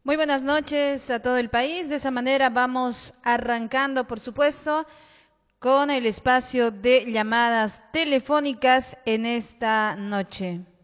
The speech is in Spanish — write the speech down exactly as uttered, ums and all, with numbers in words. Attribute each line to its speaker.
Speaker 1: Muy buenas noches a todo el país. De esa manera vamos arrancando, por supuesto, con el espacio de llamadas telefónicas en esta noche.